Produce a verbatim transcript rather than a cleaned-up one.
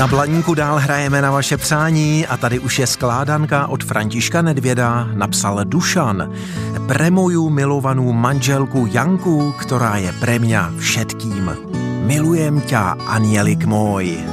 Na Blaníku dál hrajeme na vaše přání a tady už je skládanka od Františka Nedvěda, napsal Dušan. Pre moju milovanú manželku Janku, ktorá je pre mňa všetkým. Milujem ťa, anielik môj.